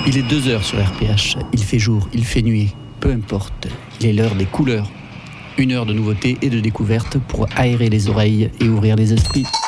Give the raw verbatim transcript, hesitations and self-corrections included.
Il est deux heures sur R P H. Il fait jour, il fait nuit. Peu importe. Il est l'heure des couleurs. Une heure de nouveautés et de découvertes pour aérer les oreilles et ouvrir les esprits.